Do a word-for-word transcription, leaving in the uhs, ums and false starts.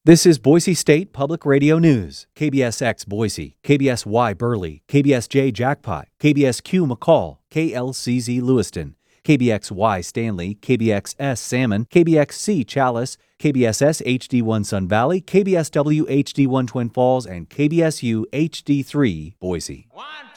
This is Boise State Public Radio News. K B S X Boise, K B S Y Burley, K B S J Jackpot, K B S Q McCall, K L C Z Lewiston, K B X Y Stanley, K B X S Salmon, K B X C Chalice, K B S S H D one Sun Valley, K B S W H D one Twin Falls, and K B S U H D three Boise. One,